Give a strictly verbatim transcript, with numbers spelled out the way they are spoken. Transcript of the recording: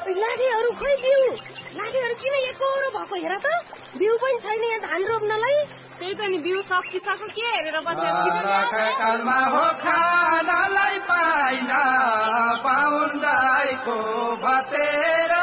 लाठीहरू खोइ बिउ लाठीहरू किन एकरो भएको हेर त बिउ पनि छैन यहाँ धान रोप्नलाई त्यही त नि बिउ सकिसक्यो के हेरेर बसेर कालमा हो खानालाई पाइन पाउन्डाइको भतेर